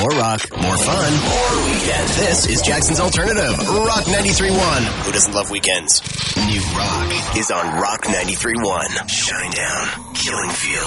More rock, more fun, more weekend. This is Jackson's Alternative, Rock 93.1. Who doesn't love weekends? New rock is on Rock 93.1. Shine down, killing field.